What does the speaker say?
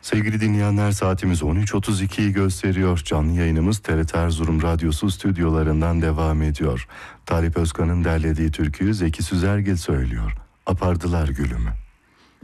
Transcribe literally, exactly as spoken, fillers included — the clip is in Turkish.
Sevgili dinleyenler, saatimiz on üç otuz ikiyi gösteriyor. Canlı yayınımız T R T Erzurum Radyosu stüdyolarından devam ediyor. Talip Özkan'ın derlediği türküyü Zeki Süzergil söylüyor. Apardılar gülümü.